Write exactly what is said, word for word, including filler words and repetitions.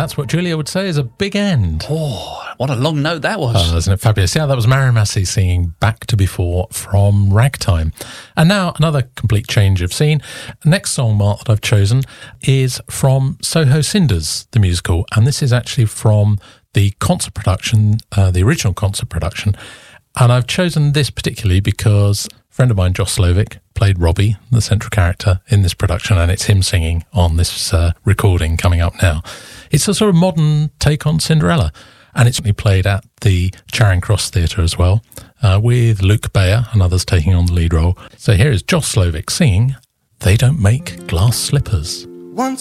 that's what Julia would say is a big end. Oh, what a long note that was. Oh, isn't it fabulous? Yeah, that was Marion Massey singing Back to Before from Ragtime. And now another complete change of scene. The next song, Mark, that I've chosen is from Soho Cinders, the musical. And this is actually from the concert production, uh, the original concert production. And I've chosen this particularly because a friend of mine, Josh Slovic, played Robbie, the central character in this production, and it's him singing on this uh, recording coming up now. It's a sort of modern take on Cinderella, and it's played at the Charing Cross Theatre as well, uh, with Luke Bayer and others taking on the lead role. So here is Josh Slovic singing They Don't Make Glass Slippers.